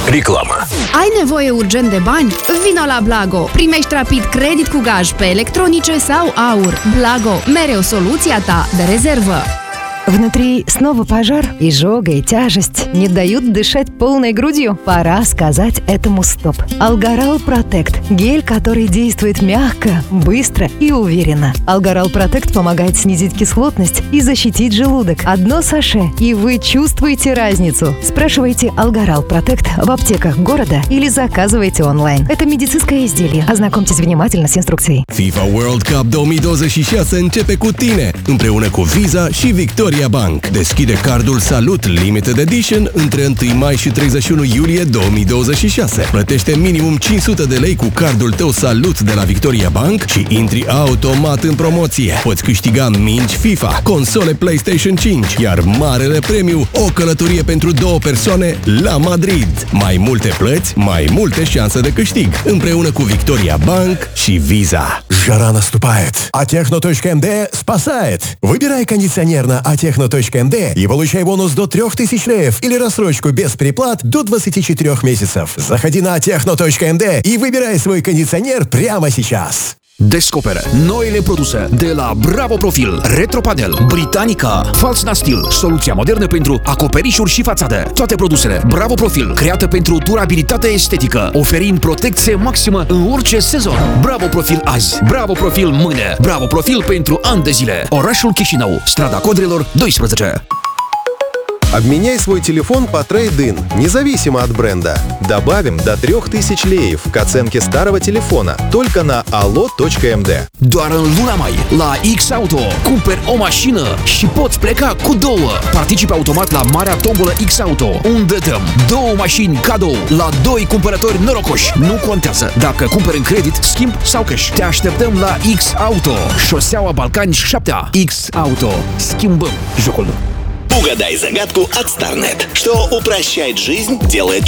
Reclamă. Ai nevoie urgent de bani? Vino la Blago! Primești rapid credit cu gaj pe electronice sau aur. Blago, mereu soluția ta de rezervă. Внутри снова пожар, изжога и тяжесть не дают дышать полной грудью. Пора сказать этому стоп. Алгарал Протект. Гель, который действует мягко, быстро и уверенно. Алгарал Протект помогает снизить кислотность и защитить желудок. Одно саше, и вы чувствуете разницу. Спрашивайте Алгарал Протект в аптеках города или заказывайте онлайн. Это медицинское изделие. Ознакомьтесь внимательно с инструкцией. FIFA World Cup 2026 începe cu tine, împreună cu Visa și Victoria Bank. Deschide cardul Salut Limited Edition între 1 mai și 31 iulie 2026. Plătește minimum 500 de lei cu cardul tău Salut de la Victoria Bank și intri automat în promoție. Poți câștiga mingi FIFA, console PlayStation 5, iar marele premiu, o călătorie pentru 2 persoane la Madrid. Mai multe plăți, mai multe șanse de câștig, împreună cu Victoria Bank și Visa. Жара наступает, а Техно.МД спасает. Выбирай кондиционер на Техно.МД и получай бонус до 3000 леев или рассрочку без переплат до 24 месяцев. Заходи на Техно.МД и выбирай свой кондиционер прямо сейчас. Descoperă noile produse de la Bravo Profil, Retropanel, Britannica, Falsna Steel, soluția modernă pentru acoperișuri și fațade. Toate produsele Bravo Profil, create pentru durabilitate estetică, oferind protecție maximă în orice sezon. Bravo Profil azi, Bravo Profil mâine, Bravo Profil pentru ani de zile. Orașul Chișinău, Strada Codrelor, 12. Обменяй свой телефон по трейд-ин, независимо от бренда. Добавим до 3000 леев к оценке старого телефона только на allo.md. Doar în luna mai, la X-Auto, cumperi o mașină și poți pleca cu 2. Participi automat la marea tombolă X-Auto, unde dăm 2 mașini cadou la 2 cumpărători norocoși. Nu contează dacă cumperi în credit, schimb sau cash. Te așteptăm la X-Auto, șoseaua Balcani 7. X-Auto. Schimbăm jocul. Угадай загадку от StarNet. Что упрощает жизнь, делает